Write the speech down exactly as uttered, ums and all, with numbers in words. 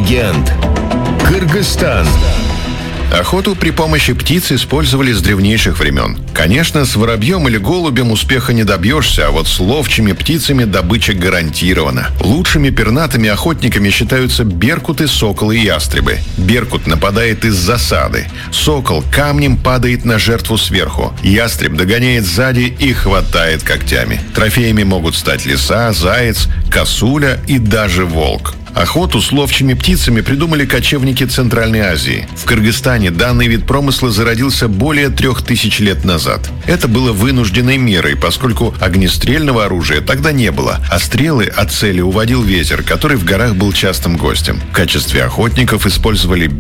легенд. Кыргызстан. Охоту при помощи птиц использовали с древнейших времен. Конечно, с воробьем или голубем успеха не добьешься, а вот с ловчими птицами добыча гарантирована. Лучшими пернатыми охотниками считаются беркуты, соколы и ястребы. Беркут нападает из засады. Сокол камнем падает на жертву сверху. Ястреб догоняет сзади и хватает когтями. Трофеями могут стать лиса, заяц, косуля и даже волк. Охоту с ловчими птицами придумали кочевники Центральной Азии. В Кыргызстане данный вид промысла зародился более трех тысяч лет назад. Это было вынужденной мерой, поскольку огнестрельного оружия тогда не было, а стрелы от цели уводил ветер, который в горах был частым гостем. В качестве охотников использовали